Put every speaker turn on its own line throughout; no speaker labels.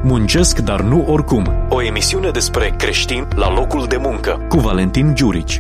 Muncesc, dar nu oricum. O emisiune despre creștini la locul de muncă cu Valentin Giurici.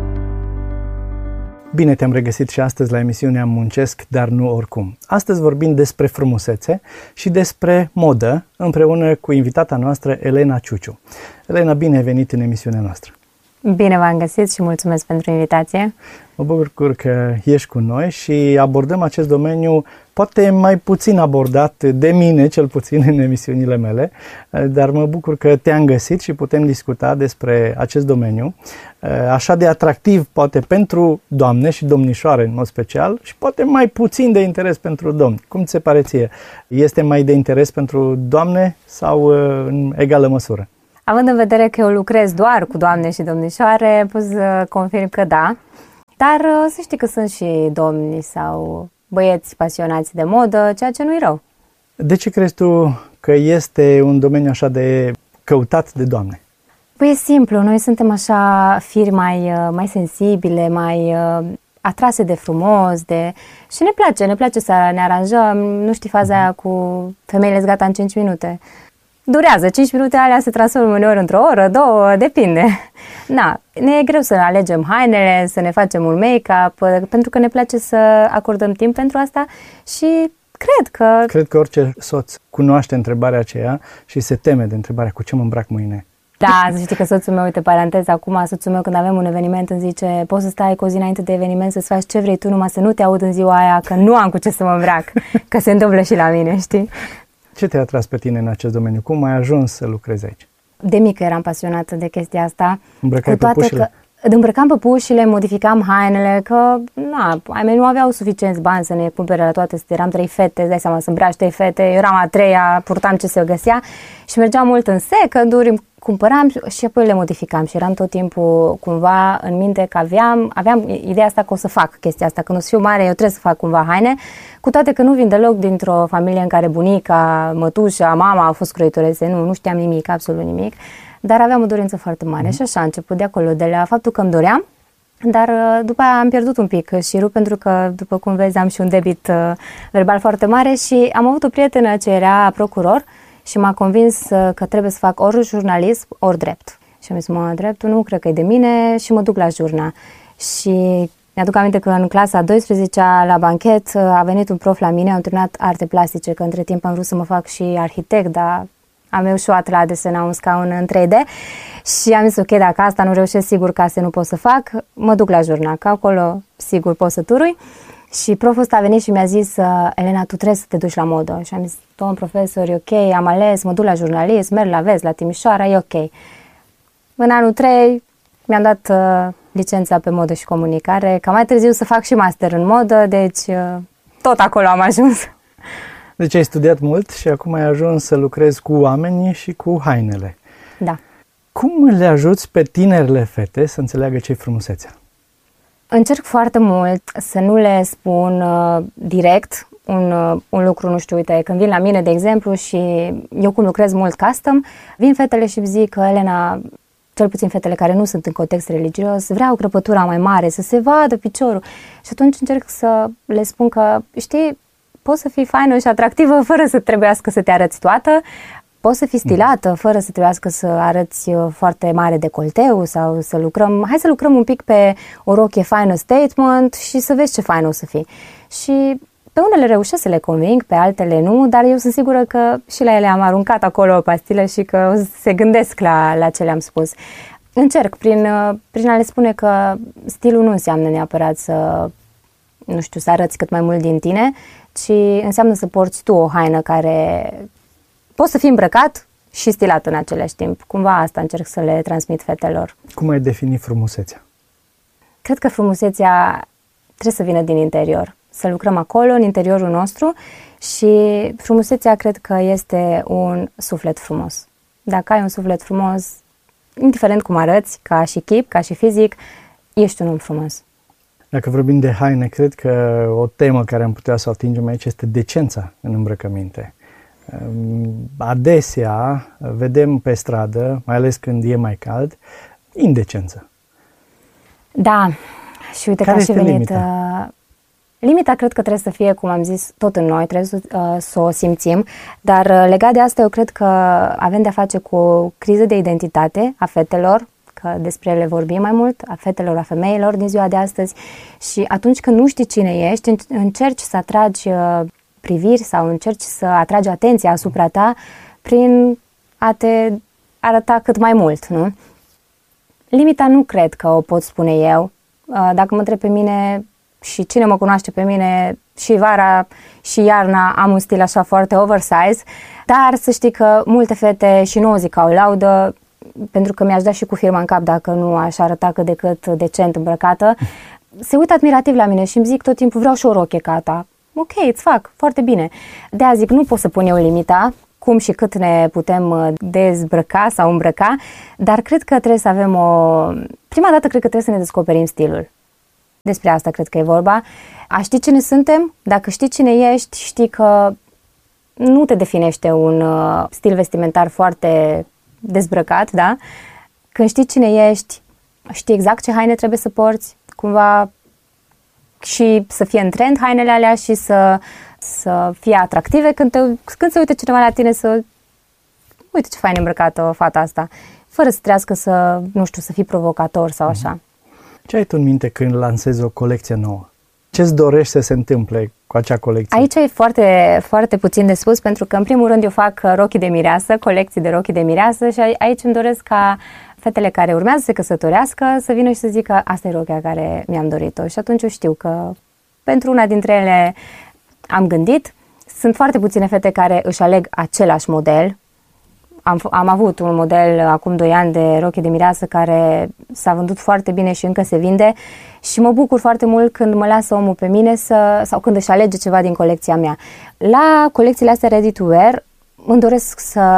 Bine te-am regăsit și astăzi la emisiunea Muncesc, dar nu oricum. Astăzi vorbim despre frumusețe și despre modă împreună cu invitata noastră Elena Ciuciu. Elena, bine ai venit în emisiunea noastră.
Bine v-am găsit și mulțumesc pentru invitație.
Mă bucur că ești cu noi și abordăm acest domeniu poate mai puțin abordat de mine, cel puțin în emisiunile mele, dar mă bucur că te-am găsit și putem discuta despre acest domeniu, așa de atractiv poate pentru doamne și domnișoare în mod special și poate mai puțin de interes pentru domni. Cum ți se pare ție? Este mai de interes pentru doamne sau în egală măsură?
Având în vedere că eu lucrez doar cu doamne și domnișoare, pot să confirm că da, dar să știi că sunt și domni sau băieți pasionați de modă, ceea ce nu-i rău.
De ce crezi tu că este un domeniu așa de căutat de doamne?
Păi e simplu, noi suntem așa firi mai sensibile, mai atrase de frumos, și ne place să ne aranjăm, nu știi faza aia cu femeile gata în 5 minute. Durează, 5 minute alea se transformă uneori într-o oră, 2, depinde. Na, ne e greu să alegem hainele, să ne facem un make-up, pentru că ne place să acordăm timp pentru asta și cred că
orice soț cunoaște întrebarea aceea și se teme de întrebarea cu ce mă îmbrac mâine.
Da, să știi că soțul meu, uite, paranteză, acum soțul meu când avem un eveniment îmi zice: poți să stai cu o zi înainte de eveniment să-ți faci ce vrei tu, numai să nu te aud în ziua aia, că nu am cu ce să mă îmbrac, că se întâmplă și la mine, știi?
Ce te-a atras pe tine în acest domeniu? Cum ai ajuns să lucrezi aici?
De mică eram pasionată de chestia asta.
Îmbrăcai păpușile?
Îmbrăcam păpușile, modificam hainele, că ai mei nu aveau suficienți bani să ne cumpere la toate. Eram 3 fete, îți dai seama, să îmbraci 3 fete, eu eram a 3-a, purtam ce se găsea și mergeam mult în seconduri, cumpăram și apoi le modificam și eram tot timpul cumva în minte că aveam ideea asta că o să fac chestia asta, când o să fiu mare eu trebuie să fac cumva haine, cu toate că nu vin deloc dintr-o familie în care bunica, mătușa, mama au fost croitorețe, nu știam nimic, absolut nimic, dar aveam o dorință foarte mare și așa a început de acolo, de la faptul că îmi doream, dar după aia am pierdut un pic șirul pentru că, după cum vezi, am și un debit verbal foarte mare și am avut o prietenă ce era procuror și m-a convins că trebuie să fac ori jurnalism, ori drept. Și am zis, dreptul nu cred că e de mine și mă duc la jurna. Și mi-aduc aminte că în clasa 12-a, la banchet, a venit un prof la mine, am terminat arte plastice, că între timp am vrut să mă fac și arhitect, dar am eușuat la a desena un scaun în 3D și am zis, ok, dacă asta nu reușesc, sigur că asta nu pot să fac, mă duc la jurna, că acolo sigur pot să turui. Și proful ăsta a venit și mi-a zis, Elena, tu trebuie să te duci la modă. Și am zis, domn profesor, e ok, am ales, mă duc la jurnalism, merg la Vest, la Timișoara, e ok. În anul 3 mi-am dat licența pe modă și comunicare, ca mai târziu să fac și master în modă, deci tot acolo am ajuns.
Deci ai studiat mult și acum ai ajuns să lucrezi cu oamenii și cu hainele.
Da.
Cum le ajuți pe tinerile fete să înțeleagă ce-i frumusețea?
Încerc foarte mult să nu le spun direct un lucru, nu știu, uite, când vin la mine, de exemplu, și eu cum lucrez mult custom, vin fetele și îmi zic că Elena, cel puțin fetele care nu sunt în context religios, vreau crăpătura mai mare, să se vadă piciorul. Și atunci încerc să le spun că, știi, poți să fii faină și atractivă fără să trebuiască să te arăți toată, poți să fii stilată fără să trebuiască să arăți foarte mare decolteu sau să lucrăm, hai să lucrăm un pic pe o rochie faină statement și să vezi ce faină o să fii. Și pe unele reușesc să le conving, pe altele nu, dar eu sunt sigură că și la ele am aruncat acolo o pastilă și că se gândesc la ce le-am spus. Încerc prin a le spune că stilul nu înseamnă neapărat să arăți cât mai mult din tine, ci înseamnă să porți tu o haină care poți să fii îmbrăcat și stilat în același timp. Cumva asta încerc să le transmit fetelor.
Cum ai defini frumusețea?
Cred că frumusețea trebuie să vină din interior. Să lucrăm acolo, în interiorul nostru, și frumusețea cred că este un suflet frumos. Dacă ai un suflet frumos, indiferent cum arăți, ca și chip, ca și fizic, ești un om frumos.
Dacă vorbim de haine, cred că o temă care am putea să o atingem aici este decența în îmbrăcăminte. Adesea vedem pe stradă, mai ales când e mai cald, indecență.
Da, și uite că a și venit Limita cred că trebuie să fie, cum am zis, tot în noi, trebuie să o simțim, dar legat de asta eu cred că avem de-a face cu o criză de identitate a fetelor, că despre ele vorbim mai mult, a fetelor, a femeilor din ziua de astăzi, și atunci când nu știi cine ești, încerci să atragi priviri sau încerci să atragi atenția asupra ta prin a te arăta cât mai mult, nu? Limita nu cred că o pot spune eu. Dacă mă întreb pe mine, și cine mă cunoaște pe mine, și vara și iarna am un stil așa foarte oversize, dar să știi că multe fete, și nu o zic ca o laudă, pentru că mi-aș da și cu firma în cap dacă nu aș arăta cât de cât decent îmbrăcată, se uită admirativ la mine și îmi zic tot timpul, vreau și o rochie ca ta. Ok, îți fac, foarte bine. De-aia zic, nu pot să pun eu limita, cum și cât ne putem dezbrăca sau îmbrăca, dar cred că trebuie să avem prima dată cred că trebuie să ne descoperim stilul. Despre asta cred că e vorba. A ști cine suntem, dacă știi cine ești, știi că nu te definește un stil vestimentar foarte dezbrăcat, da? Când știi cine ești, știi exact ce haine trebuie să porți, cumva, și să fie în trend hainele alea și să fie atractive când se uite cineva la tine, să uite ce fain îmbrăcată fata asta, fără să trească să, nu știu, să fii provocator sau așa.
Ce ai tu în minte când lansezi o colecție nouă? Ce-ți dorești să se întâmple cu acea colecție?
Aici e foarte, foarte puțin de spus, pentru că în primul rând eu fac rochii de mireasă, colecții de rochii de mireasă, și aici îmi doresc ca fetele care urmează să se căsătorească să vină și să zică asta e rochia care mi-am dorit-o. Și atunci eu știu că pentru una dintre ele am gândit. Sunt foarte puține fete care își aleg același model. Am avut un model acum 2 ani de rochie de mireasă care s-a vândut foarte bine și încă se vinde, și mă bucur foarte mult când mă lasă omul pe mine sau când își alege ceva din colecția mea. La colecțiile astea ready to wear îmi doresc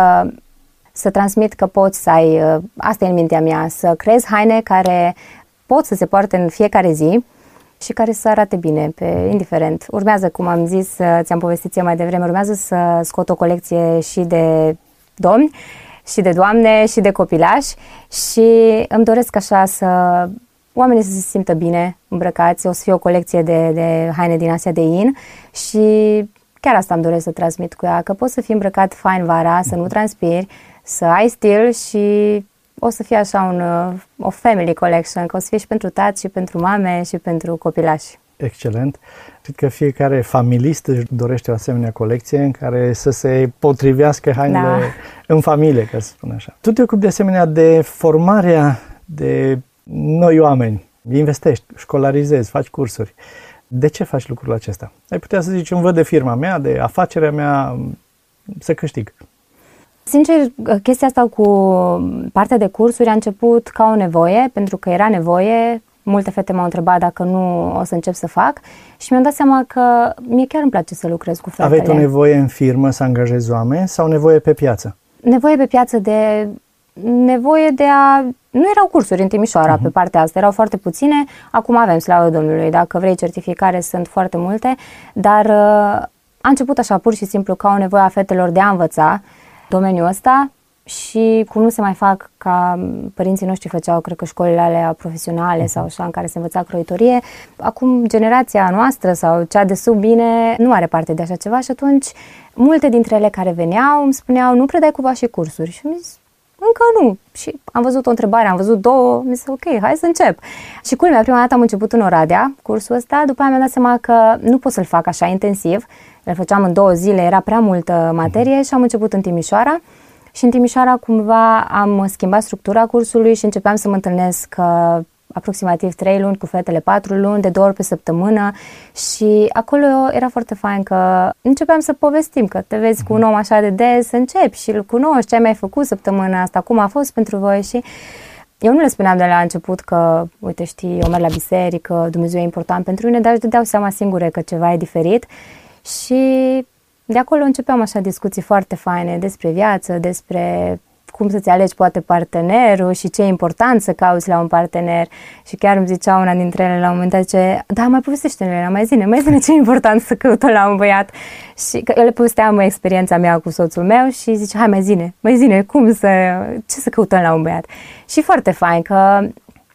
să transmit că poți să ai, asta e în mintea mea, să creezi haine care pot să se poarte în fiecare zi și care să arate bine, indiferent. Urmează, cum am zis, ți-am povestit eu mai devreme, urmează să scot o colecție și de domni, și de doamne, și de copilași, și îmi doresc așa să oamenii să se simtă bine îmbrăcați. O să fie o colecție de haine din Asia de In și chiar asta îmi doresc să transmit cu ea, că poți să fii îmbrăcat fain vara, să nu transpiri, să ai stil și o să fie așa o family collection, că o să fie și pentru tați, și pentru mame, și pentru copilași.
Excelent. Cred că fiecare familist își dorește o asemenea colecție în care să se potrivească hainele în familie, ca să spun așa. Tu te ocupi de asemenea de formarea de noi oameni. Investești, școlarizezi, faci cursuri. De ce faci lucrul acesta? Ai putea să zici, îmi văd de firma mea, de afacerea mea, să câștig.
Sincer, chestia asta cu partea de cursuri a început ca o nevoie, pentru că era nevoie. Multe fete m-au întrebat dacă nu o să încep să fac și mi-am dat seama că mie chiar îmi place să lucrez cu fetele.
Aveai o nevoie în firmă să angajezi oameni sau nevoie pe piață?
Nevoie pe piață nevoie de a... Nu erau cursuri în Timișoara pe partea asta, erau foarte puține. Acum avem, slavă Domnului, dacă vrei certificare sunt foarte multe, dar a început așa pur și simplu ca o nevoie a fetelor de a învăța domeniul ăsta. Și cum nu se mai fac ca părinții noștri făceau, cred că școlile alea profesionale sau așa, în care se învăța croitorie, acum generația noastră sau cea de sub mine nu are parte de așa ceva și atunci multe dintre ele care veneau îmi spuneau, nu predai cumva și cursuri? Și mi-am zis, încă nu. Și am văzut o întrebare, am văzut 2, mi-am zis, ok, hai să încep. Și culmea, prima dată am început în Oradea cursul ăsta, după aia mi-am dat seama că nu pot să-l fac așa intensiv, îl făceam în 2 zile, era prea multă materie și am început în Timișoara. Și în Timișoara cumva am schimbat structura cursului și începeam să mă întâlnesc aproximativ 3 luni cu fetele, 4 luni, de 2 ori pe săptămână și acolo era foarte fain că începeam să povestim, că te vezi cu un om așa de des, începi și îl cunoști, ce ai mai făcut săptămâna asta, cum a fost pentru voi și eu nu le spuneam de la început că, uite, știi, eu merg la biserică, Dumnezeu e important pentru mine, dar își dădeau seama singure că ceva e diferit și de acolo începeam așa discuții foarte faine despre viață, despre cum să-ți alegi poate partenerul și ce e important să cauți la un partener. Și chiar îmi zicea una dintre ele la un moment dat, zice, da, mai povestește-ne, mai zine ce e important să căutăm la un băiat. Și că eu le povesteam experiența mea cu soțul meu și zice, hai mai zine, ce să căutăm la un băiat. Și foarte fain că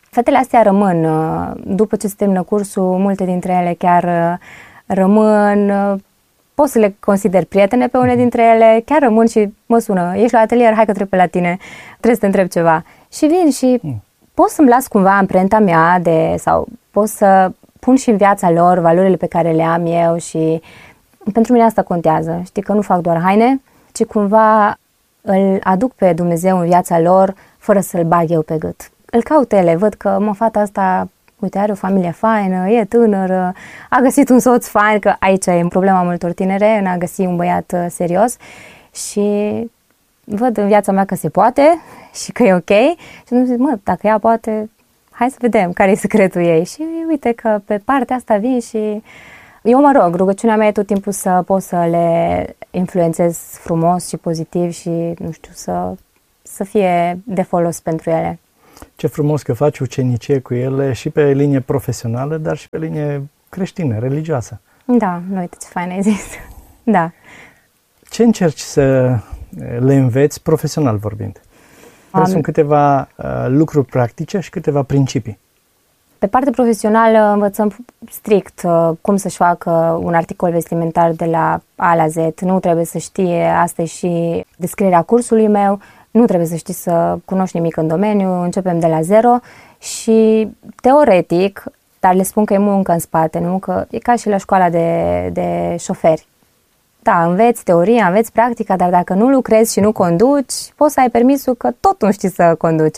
Fetele astea rămân, după ce se termină cursul, multe dintre ele chiar rămân, pot să le consider prietene pe une dintre ele, chiar rămân și mă sună, ești la atelier, hai că trec pe la tine, trebuie să te întreb ceva. Și vin și pot să-mi las cumva amprenta mea sau pot să pun și în viața lor valorile pe care le am eu și pentru mine asta contează. Știi că nu fac doar haine, ci cumva îl aduc pe Dumnezeu în viața lor fără să-l bag eu pe gât. Îl caut ele, văd că fata asta, uite, are o familie faină, e tânără, a găsit un soț fain, că aici e problema multor tinere, în a găsi un băiat serios și văd în viața mea că se poate și că e ok și nu zic, dacă ea poate, hai să vedem care e secretul ei și uite că pe partea asta vin și eu mă rog, rugăciunea mea e tot timpul să pot să le influențez frumos și pozitiv și, nu știu, să fie de folos pentru ele.
Ce frumos că faci ucenicie cu ele și pe linie profesională, dar și pe linie creștină, religioasă.
Da, nu uite ce fain ai zis. Da.
Ce încerci să le înveți profesional vorbind? Sunt câteva lucruri practice și câteva principii.
Pe partea profesională învățăm strict cum să-și facă un articol vestimentar de la A la Z. Nu trebuie să știe, asta e și descrierea cursului meu, nu trebuie să știi să cunoști nimic în domeniu, începem de la zero și teoretic, dar le spun că e muncă în spate, nu? Că e ca și la școala de șoferi. Da, înveți teoria, înveți practica, dar dacă nu lucrezi și nu conduci, poți să ai permisul că tot nu știi să conduci.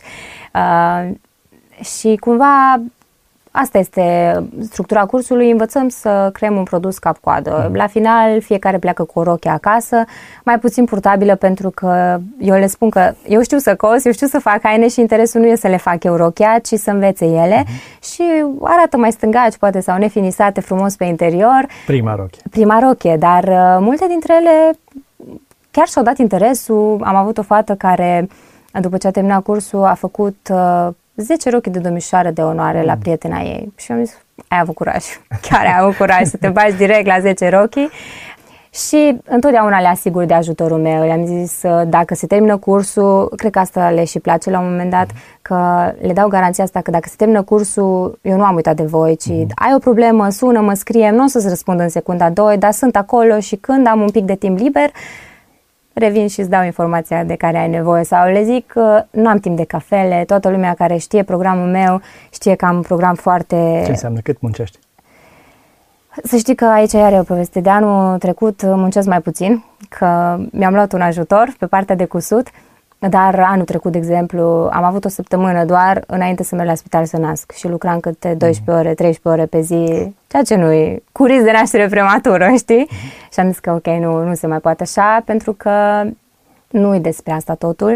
Și cumva asta este structura cursului, învățăm să creăm un produs cap-coadă. La final, fiecare pleacă cu o rochie acasă, mai puțin purtabilă, pentru că eu le spun că eu știu să cos, eu știu să fac haine și interesul nu e să le fac eu rochia, ci să învețe ele și arată mai stângaci, poate, sau nefinisate frumos pe interior. Prima rochie, dar multe dintre ele chiar și-au dat interesul. Am avut o fată care, după ce a terminat cursul, a făcut 10 rochii de domnișoară de onoare la prietena ei. Și am zis, ai avut curaj. Chiar ai avut curaj să te bagi direct la 10 rochii. Și întotdeauna le asigur de ajutorul meu. Le-am zis, dacă se termină cursul, cred că asta le și place la un moment dat, că le dau garanția asta că dacă se termină cursul, eu nu am uitat de voi, ci ai o problemă, sună, mă scrie, nu o să-ți răspund în secunda 2, dar sunt acolo și când am un pic de timp liber, revin și îți dau informația de care ai nevoie. Sau le zic că nu am timp de cafele, toată lumea care știe programul meu știe că am un program foarte...
Ce înseamnă? Cât muncești?
Să știi că aici are o poveste. De anul trecut muncesc mai puțin, că mi-am luat un ajutor pe partea de cusut, dar anul trecut, de exemplu, am avut o săptămână doar înainte să merg la spital să nasc și lucram câte 12 ore, 13 ore pe zi, ceea ce nu-i cu risc de naștere prematură, știi? Și am zis că ok, nu se mai poate așa, pentru că nu-i despre asta totul,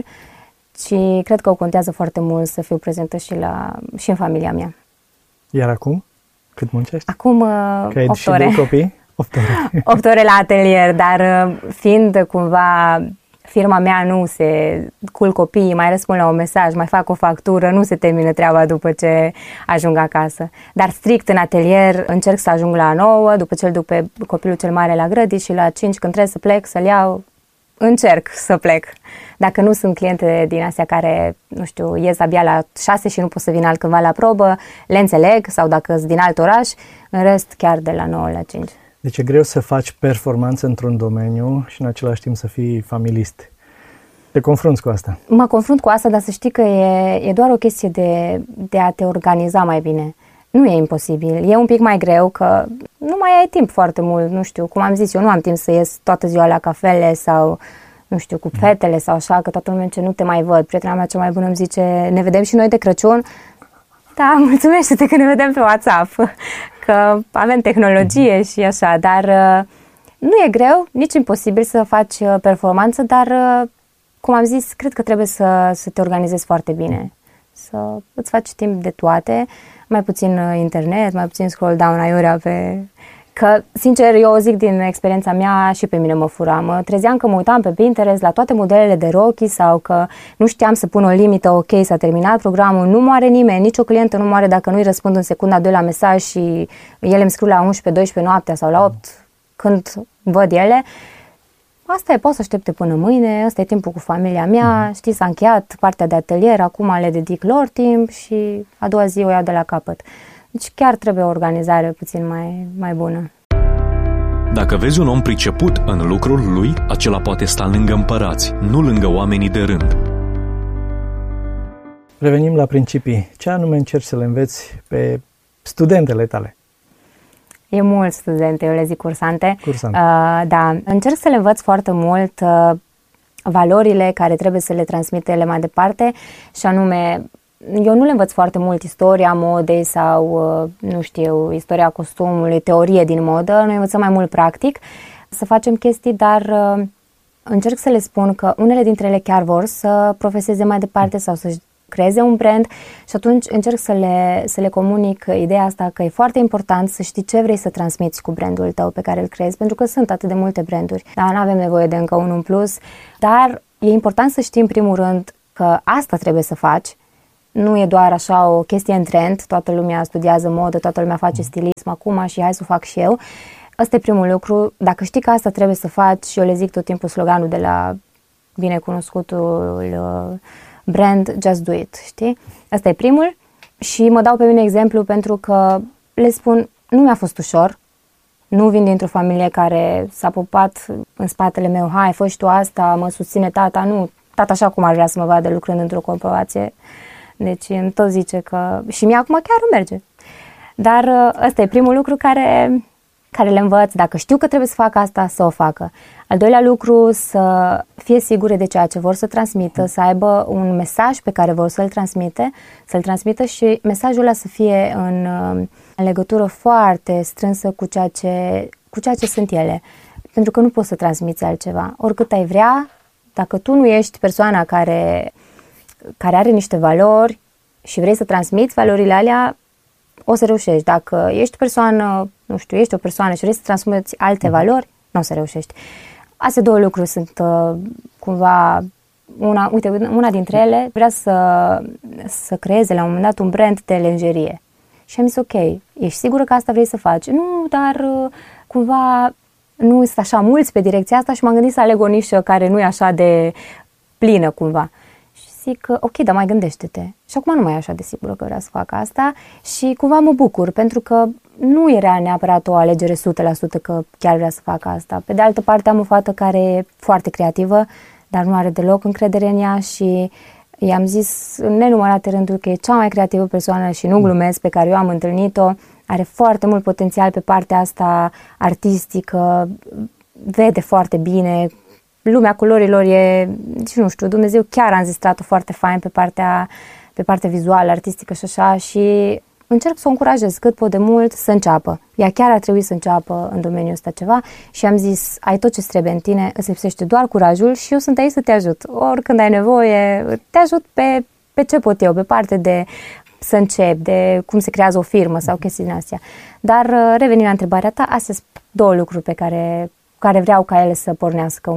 ci cred că o contează foarte mult să fiu prezentă și în familia mea.
Iar acum? Cât muncești?
Acum 8 ore.
8 ore.
8 ore la atelier, dar fiind cumva firma mea nu se culc copiii, mai răspund la un mesaj, mai fac o factură, nu se termină treaba după ce ajung acasă. Dar strict în atelier încerc să ajung la 9, după ce îl duc pe copilul cel mare la grădini și la 5 când trebuie să plec, să-l iau, încerc să plec. Dacă nu sunt cliente din astea care, nu știu, ies abia la 6 și nu pot să vin altcândva la probă, le înțeleg, sau dacă sunt din alt oraș, în rest chiar de la 9 la 5.
Deci e greu să faci performanță într-un domeniu și în același timp să fii familist. Te confrunți cu asta? Mă
confrunt cu asta, dar să știi că e doar o chestie de a te organiza mai bine. Nu e imposibil. E un pic mai greu că nu mai ai timp foarte mult. Nu știu, cum am zis, eu nu am timp să ies toată ziua la cafele sau, nu știu, cu fetele sau așa, că toată lumea zice, nu te mai văd. Prietena mea cea mai bună îmi zice, ne vedem și noi de Crăciun? Da, mulțumește-te că ne vedem pe WhatsApp, că avem tehnologie și așa, dar nu e greu, nici imposibil să faci performanță, dar, cum am zis, cred că trebuie să te organizezi foarte bine, să îți faci timp de toate, mai puțin internet, mai puțin scroll down aiurea pe... Că, sincer, eu o zic din experiența mea, și pe mine mă fura. Mă trezeam că mă uitam pe Pinterest la toate modelele de rochii sau că nu știam să pun o limită, ok, s-a terminat programul, nu moare nimeni, nicio clientă nu moare dacă nu-i răspund în secunda 2 la mesaj și ele îmi scriu la 11-12 noaptea sau la 8 când văd ele. asta e, poți să aștepte până mâine, ăsta e timpul cu familia mea, știi, s-a încheiat partea de atelier, acum le dedic lor timp și a doua zi o iau de la capăt. Deci chiar trebuie o organizare puțin mai bună.
Dacă vezi un om priceput în lucrul lui, acela poate sta lângă împărați, nu lângă oamenii de rând.
Revenim la principii. Ce anume încerci să le înveți pe studentele tale?
E mulți studente, eu le zic cursante.
Cursante.
Da, încerc să le învăț foarte mult valorile care trebuie să le transmite ele mai departe și anume, eu nu le învăț foarte mult istoria modei sau, nu știu, istoria costumului, teorie din modă, noi învățăm mai mult practic să facem chestii, dar încerc să le spun că unele dintre ele chiar vor să profeseze mai departe sau să-și creeze un brand și atunci încerc să le comunic ideea asta că e foarte important să știi ce vrei să transmiți cu brandul tău pe care îl creezi, pentru că sunt atât de multe branduri, dar nu avem nevoie de încă unul în plus, dar e important să știi în primul rând că asta trebuie să faci. Nu e doar așa o chestie în trend, toată lumea studiază modă, toată lumea face stilism acum și hai să o fac și eu. Ăsta e primul lucru. Dacă știi că asta trebuie să faci, și eu le zic tot timpul sloganul de la binecunoscutul brand, just do it, știi? Asta e primul și mă dau pe mine exemplu pentru că le spun, nu mi-a fost ușor, nu vin dintr-o familie care s-a pupat în spatele meu, hai, fă și tu asta, mă susține tata, nu, tata așa cum ar vrea să mă vadă lucrând într-o corporație. Deci îmi tot zice că și mie acum chiar îmi merge. Dar ăsta e primul lucru care le învăț. Dacă știu că trebuie să fac asta, să o facă. Al doilea lucru, să fie sigure de ceea ce vor să transmită, să aibă un mesaj pe care vor să-l transmită și mesajul ăla să fie în legătură foarte strânsă cu ceea ce sunt ele. Pentru că nu poți să transmiți altceva. Oricât ai vrea, dacă tu nu ești persoana care are niște valori și vrei să transmiți valorile alea, o să reușești. Dacă ești persoană, nu știu, ești o persoană și vrei să transmiți alte valori, nu o să reușești. Astea două lucruri sunt cumva, una dintre ele vrea să creeze la un moment dat un brand de lenjerie. Și am zis, ok, ești sigură că asta vrei să faci? Nu, dar cumva nu sunt așa mulți pe direcția asta și m-am gândit să aleg o nișă care nu e așa de plină cumva. Zic, ok, dar mai gândește-te. Și acum nu mai e așa de sigură că vreau să fac asta și cumva mă bucur, pentru că nu era neapărat o alegere 100% că chiar vrea să fac asta. Pe de altă parte am o fată care e foarte creativă, dar nu are deloc încredere în ea și i-am zis în nenumărate rânduri că e cea mai creativă persoană și nu glumesc pe care eu am întâlnit-o. Are foarte mult potențial pe partea asta artistică, vede foarte bine. Lumea culorilor e, nu știu, Dumnezeu chiar a înzestrat-o foarte fain pe partea vizuală, artistică și așa și încerc să o încurajez cât pot de mult să înceapă. Ea chiar ar trebui să înceapă în domeniul ăsta ceva și am zis, ai tot ce trebuie în tine, îți lipsește doar curajul și eu sunt aici să te ajut. Oricând ai nevoie, te ajut pe ce pot eu, pe parte de să încep, de cum se creează o firmă sau chestii din astea. Dar revenind la întrebarea ta, astea sunt două lucruri pe care vreau ca ele să pornească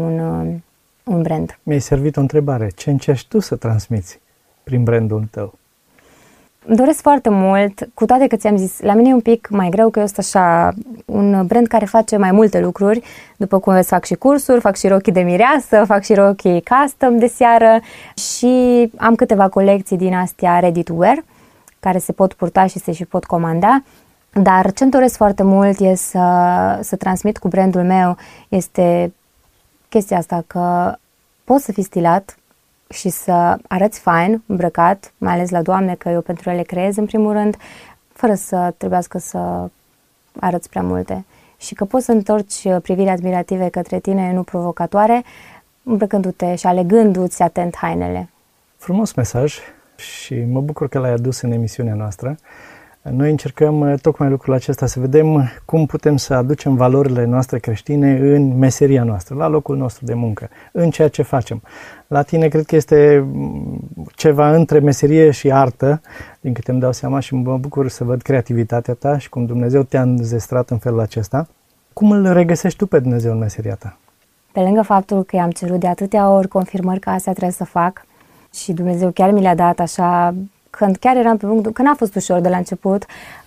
un brand.
Mi-ai servit o întrebare. Ce încerci tu să transmiți prin brandul tău?
Îmi doresc foarte mult, cu toate că ți-am zis, la mine e un pic mai greu că eu sunt așa un brand care face mai multe lucruri. După cum vezi, fac și cursuri, fac și rochii de mireasă, fac și rochii custom de seară și am câteva colecții din astea ready to wear, care se pot purta și se și pot comanda. Dar ce-mi doresc foarte mult e să transmit cu brandul meu este chestia asta că poți să fii stilat și să arăți fain, îmbrăcat, mai ales la doamne, că eu pentru ele creez în primul rând, fără să trebuiască să arăți prea multe. Și că poți să întorci priviri admirative către tine, nu provocatoare, îmbrăcându-te și alegându-ți atent hainele.
Frumos mesaj și mă bucur că l-ai adus în emisiunea noastră. Noi încercăm tocmai lucrul acesta, să vedem cum putem să aducem valorile noastre creștine în meseria noastră, la locul nostru de muncă, în ceea ce facem. La tine cred că este ceva între meserie și artă, din câte îmi dau seama, și mă bucur să văd creativitatea ta și cum Dumnezeu te-a înzestrat în felul acesta. Cum îl regăsești tu pe Dumnezeu în meseria ta?
Pe lângă faptul că i-am cerut de atâtea ori confirmări că asta trebuie să fac și Dumnezeu chiar mi le-a dat așa, când chiar eram pe punct, că n-a fost ușor de la început,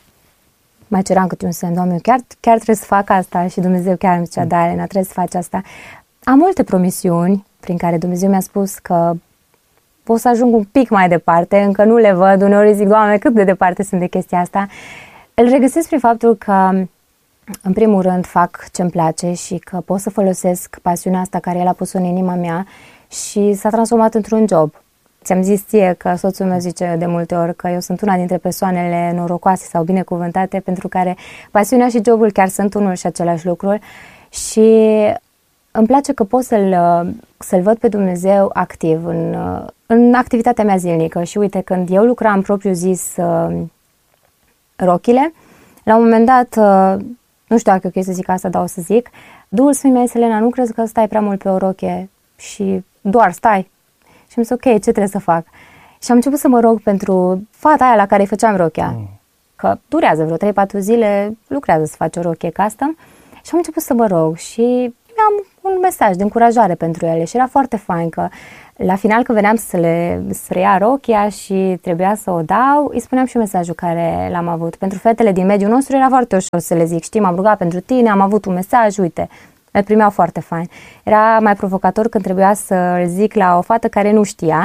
mai ceram câte un semn, Doamne, chiar trebuie să fac asta și Dumnezeu chiar îmi zicea, da, Elena, trebuie să faci asta. am multe promisiuni prin care Dumnezeu mi-a spus că pot să ajung un pic mai departe, încă nu le văd, uneori zic, Doamne, cât de departe sunt de chestia asta. Îl regăsesc prin faptul că, în primul rând, fac ce-mi place și că pot să folosesc pasiunea asta care El a pus-o în inima mea și s-a transformat într-un job. Ți-am zis ție că soțul meu zice de multe ori că eu sunt una dintre persoanele norocoase sau binecuvântate pentru care pasiunea și jobul chiar sunt unul și același lucru și îmi place că pot să-L văd pe Dumnezeu activ în activitatea mea zilnică și uite, când eu lucram propriu zis rochile, la un moment dat, nu știu dacă e ok să zic asta, dar o să zic, Duhul Sfânt mi-a zis, Elena, nu crezi că stai prea mult pe o rochie și doar stai? Și am zis, ok, ce trebuie să fac? Și am început să mă rog pentru fata aia la care îi făceam rochia, că durează vreo 3-4 zile, lucrează să faci o rochie custom și am început să mă rog și am un mesaj de încurajare pentru ele și era foarte fain că la final când veneam să ia rochia și trebuia să o dau, îi spuneam și mesajul care l-am avut. Pentru fetele din mediul nostru era foarte ușor să le zic, știi, m-am rugat pentru tine, am avut un mesaj, uite, îl primeau foarte fain. Era mai provocator când trebuia să îl zic la o fată care nu știa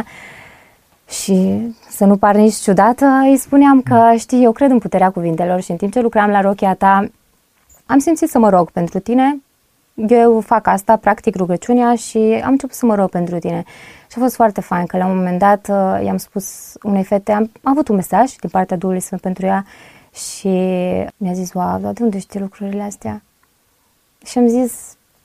și să nu par nici ciudată, îi spuneam că, știi, eu cred în puterea cuvintelor și în timp ce lucram la rochia ta, am simțit să mă rog pentru tine. Eu fac asta, practic rugăciunea și am început să mă rog pentru tine. Și a fost foarte fain că la un moment dat i-am spus unei fete, am avut un mesaj din partea Duhului Sfânt pentru ea și mi-a zis, wow, dar de unde știi lucrurile astea? Și am zis,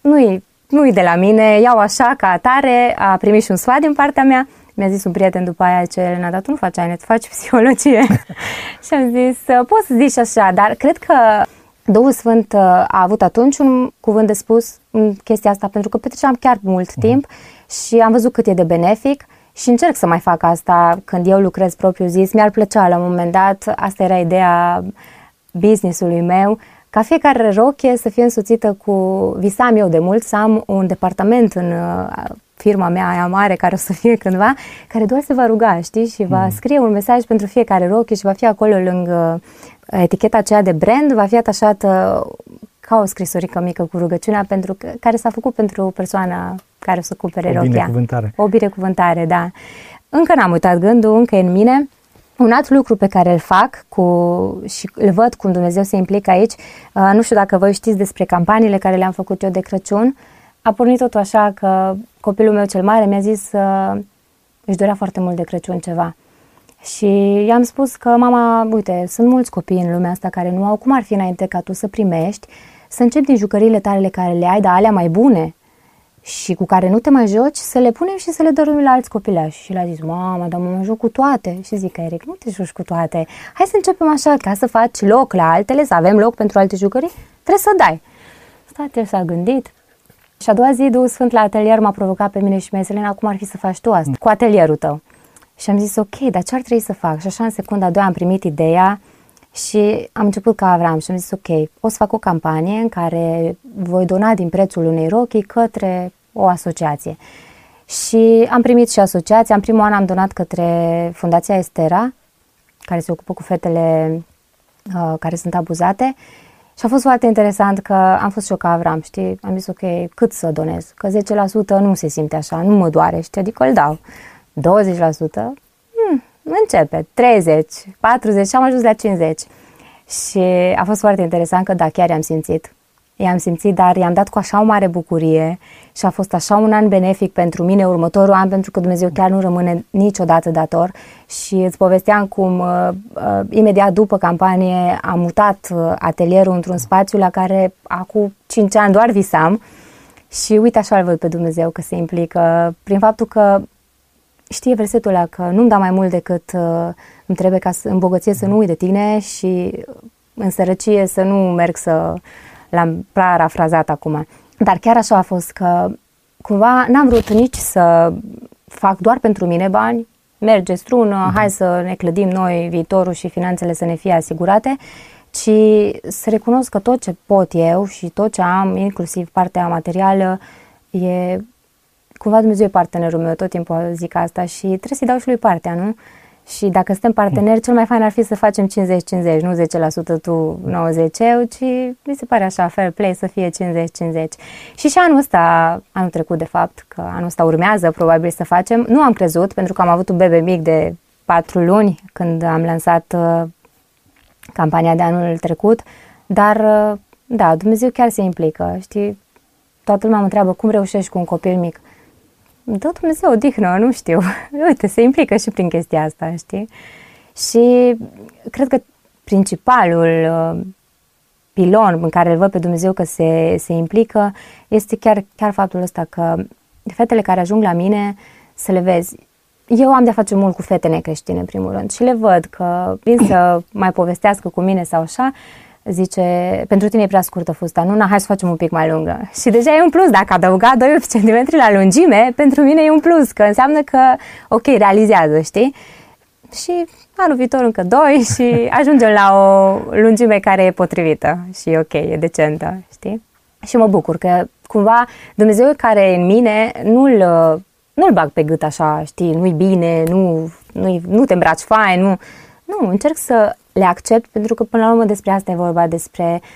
nu-i de la mine, iau așa ca atare, a primit și un sfat din partea mea. Mi-a zis un prieten după aia, ce Elena, dar tu nu faci AINE, tu faci psihologie. Și am zis, poți să zici așa, dar cred că Duhul Sfânt a avut atunci un cuvânt de spus în chestia asta, pentru că petreceam chiar mult timp și am văzut cât e de benefic și încerc să mai fac asta când eu lucrez propriu zis. Mi-ar plăcea la un moment dat, asta era ideea business-ului meu, ca fiecare rochie să fie însoțită cu, visam eu de mult să am un departament în firma mea aia mare care o să fie cândva, care doar se va ruga, știi, și va scrie un mesaj pentru fiecare rochie și va fi acolo lângă eticheta aceea de brand, va fi atașată ca o scrisorică mică cu rugăciunea care s-a făcut pentru persoana care o să cumpere rochia. O
binecuvântare.
O binecuvântare, da. Încă n-am uitat gândul, încă e în mine. Un alt lucru pe care îl fac și îl văd cum Dumnezeu se implică aici, nu știu dacă voi știți despre campaniile care le-am făcut eu de Crăciun, a pornit totul așa că copilul meu cel mare mi-a zis își dorea foarte mult de Crăciun ceva. Și i-am spus că, mama, uite, sunt mulți copii în lumea asta care nu au, cum ar fi înainte ca tu să primești, să începi din jucăriile tale care le ai, dar alea mai bune și cu care nu te mai joci, să le punem și să le dăruim la alți copilași. Și l-a zis, mama, dar mă joc cu toate. Și zic, Eric, nu te joci cu toate. Hai să începem așa, ca să faci loc la altele, să avem loc pentru alte jucării, trebuie să dai. El s-a gândit. Și a doua zi, Duhul Sfânt la atelier m-a provocat pe mine și mi-a zis, Elena, cum ar fi să faci tu asta cu atelierul tău? Și am zis, ok, dar ce ar trebui să fac? Și așa în secunda a doua am primit ideea și am început ca Avram și am zis, ok, o să fac o campanie în care voi dona din prețul unei rochii către o asociație. Și am primit și asociația. În primul an am donat către Fundația Estera, care se ocupă cu fetele care sunt abuzate. Și a fost foarte interesant că am fost și eu ca Avram, știi? Am zis, ok, cât să donez? Că 10% nu se simte așa, nu mă doare, știi? Adică îl dau. 20%? Începe. 30, 40 și am ajuns la 50. Și a fost foarte interesant că da, chiar i-am simțit. I-am simțit, dar i-am dat cu așa o mare bucurie și a fost așa un an benefic pentru mine, următorul an, pentru că Dumnezeu chiar nu rămâne niciodată dator. Și îți povesteam cum imediat după campanie am mutat atelierul într-un spațiu la care acum 5 ani doar visam și uite așa îl văd pe Dumnezeu că se implică prin faptul că știe versetul ăla că nu-mi da mai mult decât îmi trebuie ca în bogăție să nu uit de tine și în sărăcie să nu merg să... L-am parafrazat acum. Dar chiar așa a fost că cumva n-am vrut nici să fac doar pentru mine bani, merge strună, hai să ne clădim noi viitorul și finanțele să ne fie asigurate, ci să recunosc că tot ce pot eu și tot ce am, inclusiv partea materială, e cumva Dumnezeu e partenerul meu, tot timpul zic asta și trebuie să-i dau și lui partea, nu? Și dacă suntem parteneri, cel mai fain ar fi să facem 50-50, nu 10% tu, 90 eu, ci mi se pare așa fair play să fie 50-50. Și anul ăsta, anul trecut de fapt, că anul ăsta urmează probabil să facem, nu am crezut, pentru că am avut un bebe mic de 4 luni când am lansat campania de anul trecut, dar da, Dumnezeu chiar se implică, știi? Toată lumea mă întreabă cum reușești cu un copil mic. Dă Dumnezeu odihnă, nu știu. Uite, se implică și prin chestia asta, știi? Și cred că principalul pilon în care îl văd pe Dumnezeu că se implică este chiar faptul ăsta că fetele care ajung la mine, să le vezi. Eu am de-a face mult cu fete necreștine, în primul rând, și le văd că vin să mai povestească cu mine sau așa, zice, pentru tine e prea scurtă fusta, nu? Hai să facem un pic mai lungă. Și deja e un plus, dacă adăuga 2 cm la lungime, pentru mine e un plus, că înseamnă că, ok, realizează, știi? Și anul viitor încă 2 și ajungem la o lungime care e potrivită și e ok, e decentă, știi? Și mă bucur că, cumva, Dumnezeu care e în mine, nu-l bag pe gât așa, știi, nu-i bine, nu te îmbraci fain, nu, încerc să le accept, pentru că până la urmă despre asta e vorba, despre